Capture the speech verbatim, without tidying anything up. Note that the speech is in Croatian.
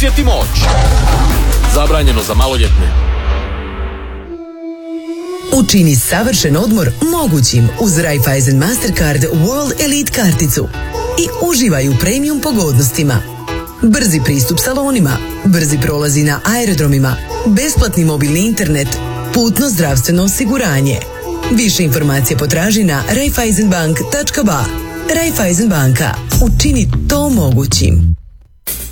Osjeti moć. Zabranjeno za maloljetne. Učini savršen odmor mogućim uz Raiffeisen Mastercard World Elite karticu i uživaj u premium pogodnostima. Brzi pristup salonima, brzi prolazi na aerodromima, besplatni mobilni internet, putno zdravstveno osiguranje. Više informacije potraži na raiffeisenbank tačka ba. Raiffeisen banka. Učini to mogućim.